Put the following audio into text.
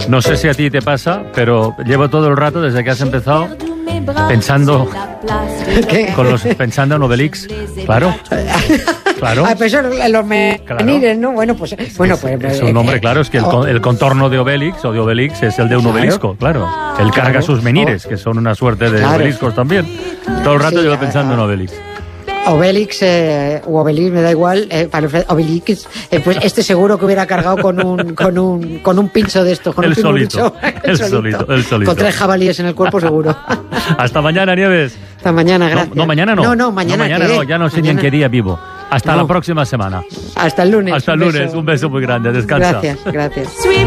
No sé si a ti te pasa, pero llevo todo el rato desde que has empezado pensando pensando en Obelix. Claro. Claro. Pues son los menires, ¿no? Bueno, pues es un nombre, claro, es que el contorno de Obelix o de Obelix es el de un obelisco, claro. Él carga sus menires, que son una suerte de obeliscos también. Todo el rato llevo pensando en Obelix. Obelix o Obelix, me da igual, Obelix, pues este seguro que hubiera cargado con un pincho de estos, con el un solito, el solito. Con 3 jabalíes en el cuerpo seguro. Hasta mañana, Nieves. Hasta mañana, gracias. No, mañana no. No, mañana no, ya no sé ni en qué día vivo. Hasta la próxima semana. Hasta el lunes. Hasta el lunes, un beso muy grande, descansa. Gracias.